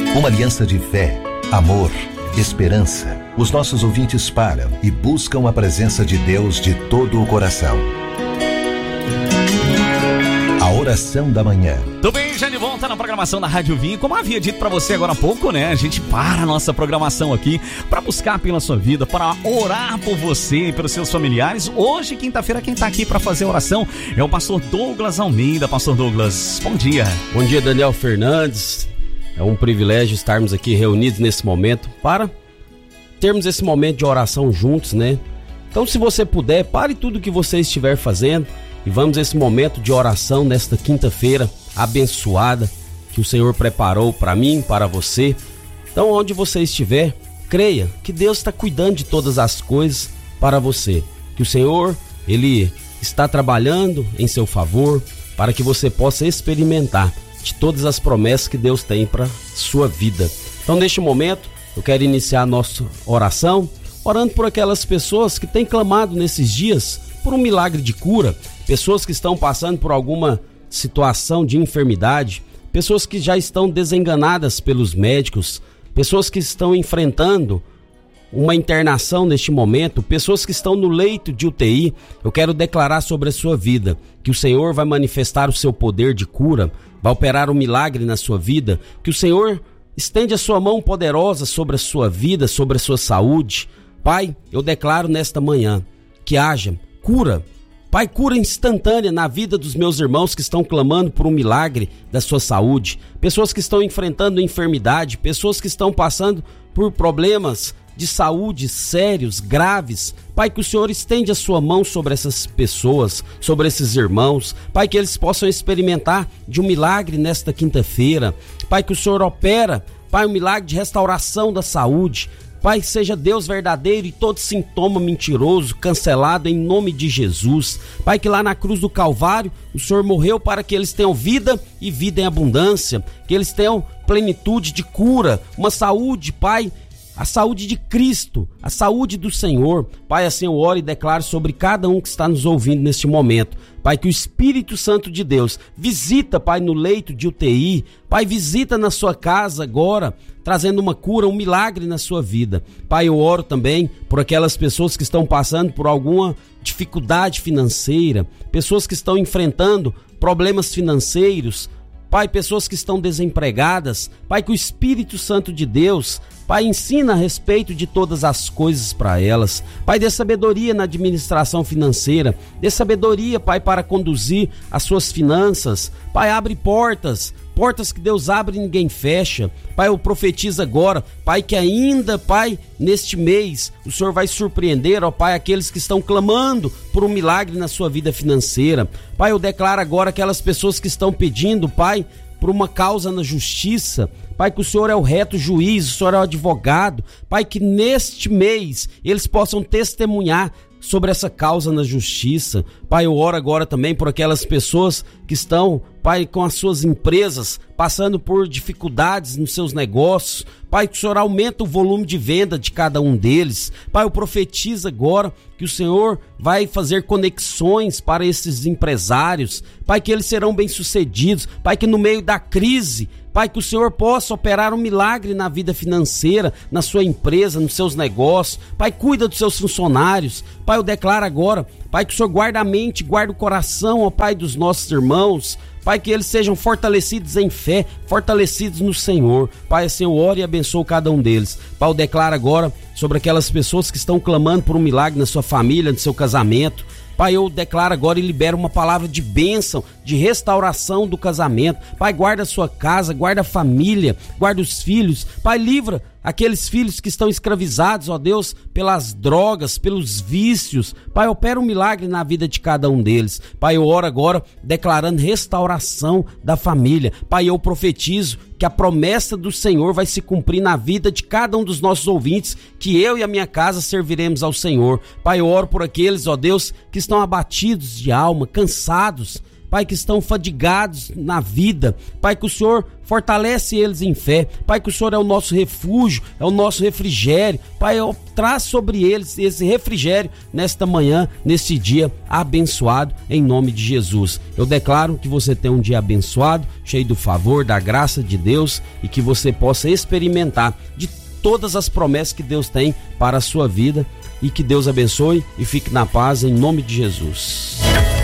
Uma aliança de fé, amor, esperança. Os nossos ouvintes param e buscam a presença de Deus de todo o coração. A oração da manhã. Tudo bem, já de volta na programação da Rádio Vinho. Como havia dito pra você agora há pouco, né? A gente para a nossa programação aqui pra buscar pela sua vida, para orar por você e pelos seus familiares. Hoje, quinta-feira, quem tá aqui pra fazer oração é o pastor Douglas Almeida. Pastor Douglas, bom dia. Bom dia, Daniel Fernandes. É um privilégio estarmos aqui reunidos nesse momento para termos esse momento de oração juntos, né? Então, se você puder, pare tudo que você estiver fazendo e vamos a esse momento de oração nesta quinta-feira abençoada que o Senhor preparou para mim, para você. Então, onde você estiver, creia que Deus está cuidando de todas as coisas para você. Que o Senhor, Ele está trabalhando em seu favor para que você possa experimentar de todas as promessas que Deus tem para sua vida. Então, neste momento, eu quero iniciar a nossa oração, orando por aquelas pessoas que têm clamado nesses dias por um milagre de cura, pessoas que estão passando por alguma situação de enfermidade, pessoas que já estão desenganadas pelos médicos, pessoas que estão enfrentando uma internação neste momento, pessoas que estão no leito de UTI. Eu quero declarar sobre a sua vida que o Senhor vai manifestar o seu poder de cura, vai operar um milagre na sua vida, que o Senhor estende a sua mão poderosa sobre a sua vida, sobre a sua saúde. Pai, eu declaro nesta manhã que haja cura. Pai, cura instantânea na vida dos meus irmãos que estão clamando por um milagre da sua saúde. Pessoas que estão enfrentando enfermidade, pessoas que estão passando por problemas de saúde sérios, graves. Pai, que o Senhor estende a sua mão sobre essas pessoas, sobre esses irmãos. Pai, que eles possam experimentar de um milagre nesta quinta-feira. Pai, que o Senhor opera, Pai, um milagre de restauração da saúde. Pai, seja Deus verdadeiro e todo sintoma mentiroso cancelado em nome de Jesus. Pai, que lá na cruz do Calvário o Senhor morreu para que eles tenham vida e vida em abundância, que eles tenham plenitude de cura, uma saúde, Pai, a saúde de Cristo, a saúde do Senhor. Pai, assim eu oro e declaro sobre cada um que está nos ouvindo neste momento. Pai, que o Espírito Santo de Deus visita, Pai, no leito de UTI. Pai, visita na sua casa agora, trazendo uma cura, um milagre na sua vida. Pai, eu oro também por aquelas pessoas que estão passando por alguma dificuldade financeira, pessoas que estão enfrentando problemas financeiros. Pai, pessoas que estão desempregadas. Pai, que o Espírito Santo de Deus, Pai, ensina a respeito de todas as coisas para elas. Pai, dê sabedoria na administração financeira. Dê sabedoria, Pai, para conduzir as suas finanças. Pai, abre portas que Deus abre e ninguém fecha. Pai, eu profetizo agora, Pai, que ainda, Pai, neste mês, o Senhor vai surpreender, ó Pai, aqueles que estão clamando por um milagre na sua vida financeira. Pai, eu declaro agora aquelas pessoas que estão pedindo, Pai, por uma causa na justiça. Pai, que o Senhor é o reto juiz, o Senhor é o advogado. Pai, que neste mês eles possam testemunhar sobre essa causa na justiça. Pai, eu oro agora também por aquelas pessoas que estão, Pai, com as suas empresas, passando por dificuldades nos seus negócios. Pai, que o Senhor aumenta o volume de venda de cada um deles. Pai, eu profetizo agora que o Senhor vai fazer conexões para esses empresários. Pai, que eles serão bem-sucedidos. Pai, que no meio da crise, Pai, que o Senhor possa operar um milagre na vida financeira, na sua empresa, nos seus negócios. Pai, cuida dos seus funcionários. Pai, eu declaro agora, Pai, que o Senhor guarda a mente, guarda o coração, ó Pai, dos nossos irmãos. Pai, que eles sejam fortalecidos em fé, fortalecidos no Senhor. Pai, assim eu oro e abençoo cada um deles. Pai, eu declaro agora sobre aquelas pessoas que estão clamando por um milagre na sua família, no seu casamento. Pai, eu declaro agora e libero uma palavra de bênção, de restauração do casamento. Pai, guarda a sua casa, guarda a família, guarda os filhos. Pai, livra aqueles filhos que estão escravizados, ó Deus, pelas drogas, pelos vícios. Pai, opera um milagre na vida de cada um deles. Pai, eu oro agora declarando restauração da família. Pai, eu profetizo que a promessa do Senhor vai se cumprir na vida de cada um dos nossos ouvintes, que eu e a minha casa serviremos ao Senhor. Pai, eu oro por aqueles, ó Deus, que estão abatidos de alma, cansados. Pai, que estão fadigados na vida. Pai, que o Senhor fortalece eles em fé. Pai, que o Senhor é o nosso refúgio, é o nosso refrigério. Pai, traz sobre eles esse refrigério nesta manhã, neste dia abençoado, em nome de Jesus. Eu declaro que você tem um dia abençoado, cheio do favor, da graça de Deus, e que você possa experimentar de todas as promessas que Deus tem para a sua vida, e que Deus abençoe e fique na paz em nome de Jesus.